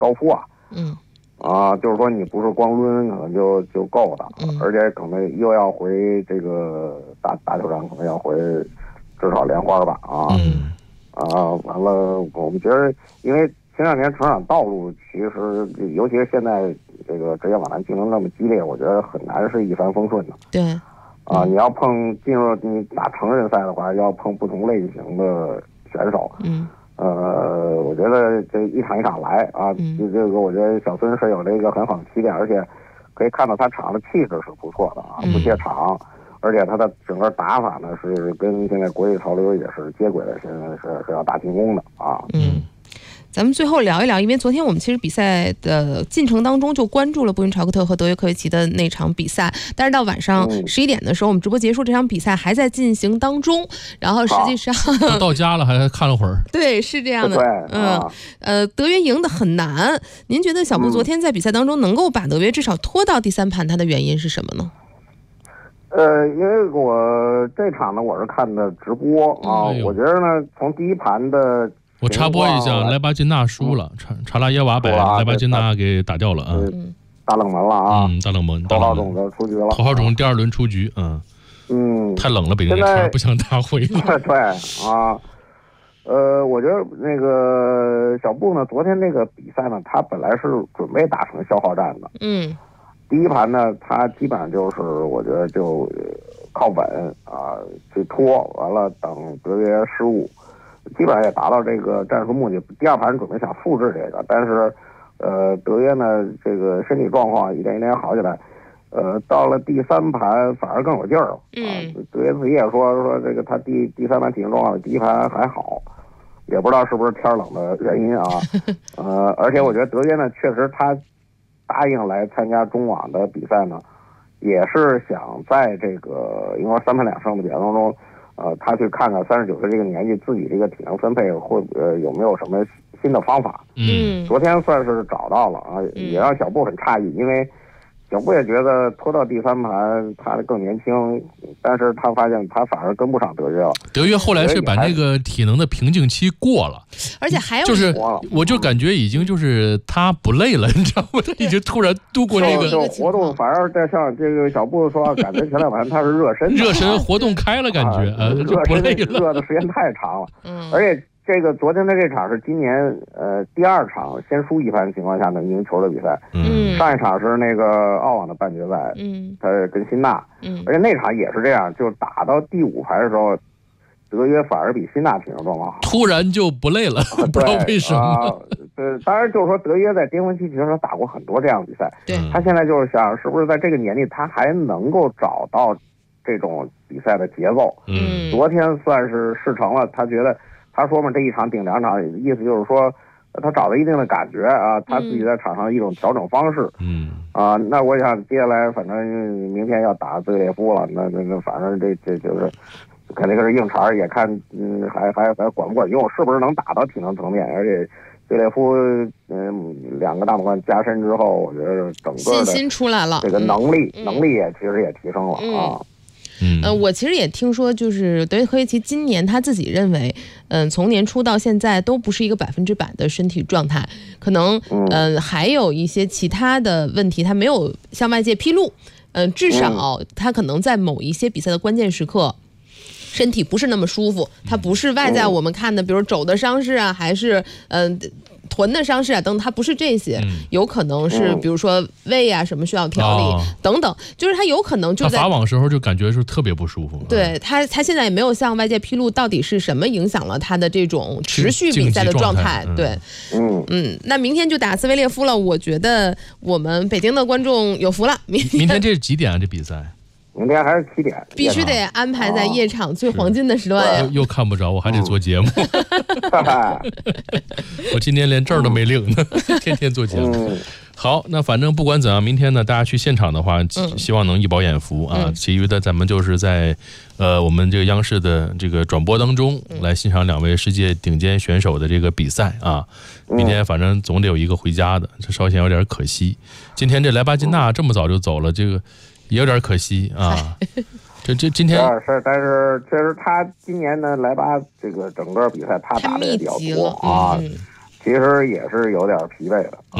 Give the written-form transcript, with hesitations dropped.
高负啊。就是说你不是光抡可能就够的，而且可能又要回这个大球场，可能要回至少莲花吧完了，我们觉得，因为前两年成长道路其实，尤其是现在这个职业网坛竞争那么激烈，我觉得很难是一帆风顺的。 对。 你要进入你打成人赛的话，要碰不同类型的选手。我觉得这一场一场来啊，这个我觉得小孙是有了一个很好的起点，而且可以看到他场的气质是不错的不怯场，而且他的整个打法呢是跟现在国际潮流也是接轨的，现在是要打进攻的啊。 咱们最后聊一聊，因为昨天我们其实比赛的进程当中就关注了布云朝克特和德约科维奇的那场比赛，但是到晚上11点的时候，我们直播结束，这场比赛还在进行当中，然后实际上到家了还看了会儿。 对，是这样的。德约赢得很难。您觉得小布昨天在比赛当中能够把德约至少拖到第3盘，他的原因是什么呢？ 因为我这场呢我是看的直播我觉得呢从第1盘的。 我插播一下，莱巴金纳输了，查拉耶娃把莱巴金纳给打掉了大冷门了啊！ 大冷门， 头号种子出局了， 头号种子第2轮出局，太冷了，北京天不想打回了。 对我觉得那个小布呢，昨天这个比赛呢，他本来是准备打成消耗战的，第1盘呢，他基本上就是我觉得就靠稳去拖，完了等德约失误。基本上也达到这个战术目的。第2盘准备想复制这个，但是，德约呢这个身体状况一点一点好起来，到了第3盘反而更有劲儿了。德约自己也说这个他第3盘体型状况比第1盘还好，也不知道是不是天冷的原因而且我觉得德约呢确实他答应来参加中网的比赛呢，也是想在这个因为3盘2胜的比赛当中。他去看看39岁这个年纪自己这个体能分配会有没有什么新的方法。昨天算是找到了也让小布很诧异，因为小布也觉得拖到第3盘他更年轻，但是他发现他反而跟不上德约了。 德约后来是把那个体能的瓶颈期过了， 而且还有就是我就感觉已经就是他不累了，你知道吗？他已经突然度过这个就活动，反而在像这个小布说，感觉前2盘他是热身活动开了，感觉就不累了， 热的时间太长了。而且这个昨天的这场是今年第2场先输1盘的情况下呢赢球的比赛。上一场是那个澳网的半决赛，他跟辛纳，而且那场也是这样，就打到第5盘的时候，德约反而比辛纳体能状况好， 突然就不累了，不知道为什么。 当然就是说德约在巅峰期其实他打过很多这样的比赛，他现在就是想是不是在这个年纪他还能够找到这种比赛的节奏。昨天算是试成了，他觉得他说嘛，这1场顶2场，意思就是说他找到一定的感觉他自己在场上的一种调整方式。那我想接下来反正明天要打兹维列夫了，那反正这就是肯定是硬茬，也看还管不管用，是不是能打到体能层面，而且兹维列夫2个大满贯加身之后，我觉得整个的信心出来了， 这个能力也其实也提升了我其实也听说，就是德约科维奇今年他自己认为，从年初到现在都不是一个100%的身体状态，可能还有一些其他的问题，他没有向外界披露。至少他可能在某一些比赛的关键时刻，身体不是那么舒服，他不是外在我们看的，比如肘的伤势还是臀的伤势等，它不是这些，有可能是比如说胃什么需要调理等等，就是他有可能就在他法网时候就感觉是特别不舒服。 对他现在也没有向外界披露到底是什么影响了他的这种持续比赛的状态。对，那明天就打兹维列夫了，我觉得我们北京的观众有福了。明天这是几点这比赛？ 明天还是7点， 必须得安排在夜场最黄金的时段呀。 又看不着，我还得做节目。我今天连证都没领呢，天天做节目。好，那反正不管怎样，明天呢，大家去现场的话，希望能一饱眼福其余的咱们就是在我们这个央视的这个转播当中来欣赏2位世界顶尖选手的这个比赛明天反正总得有一个回家的，这稍显有点可惜。今天这莱巴金纳这么早就走了，这个也有点可惜这今天是，但是确实他今年呢，莱巴这个整个比赛他打的也比较多其实也是有点疲惫的。